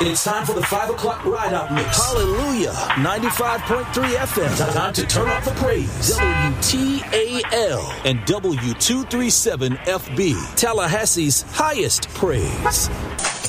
It's time for the 5 o'clock ride-out mix. Hallelujah. 95.3 FM. Time to turn up the praise. WTAL and W237FB. Tallahassee's highest praise.